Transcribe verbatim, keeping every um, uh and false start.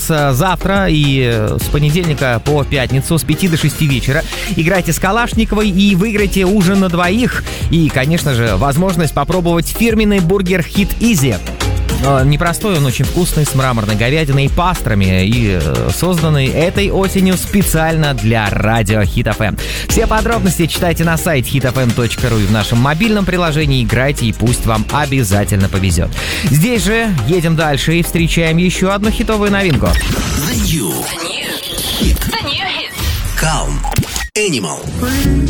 завтра и с понедельника по пятницу с пяти до шести вечера. Играйте с Калашниковой и выиграйте ужин на двоих. И, конечно же, возможность попробовать фирменный бургер Hit Easy. Непростой, он очень вкусный, с мраморной говядиной и пастрами, и созданный этой осенью специально для радио Hit эф эм. Все подробности читайте на сайте хит эф эм точка ру и в нашем мобильном приложении. Играйте, и пусть вам обязательно повезет. Здесь же едем дальше и встречаем еще одну хитовую новинку. The new. The new. Hit. The new hit. Calm. Animal.